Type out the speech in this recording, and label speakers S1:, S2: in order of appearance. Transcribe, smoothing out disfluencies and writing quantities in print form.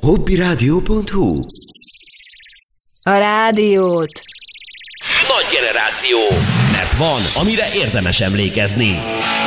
S1: Hobbyradio.hu.
S2: A rádiót.
S3: Nagy generáció, mert van, amire érdemes emlékezni.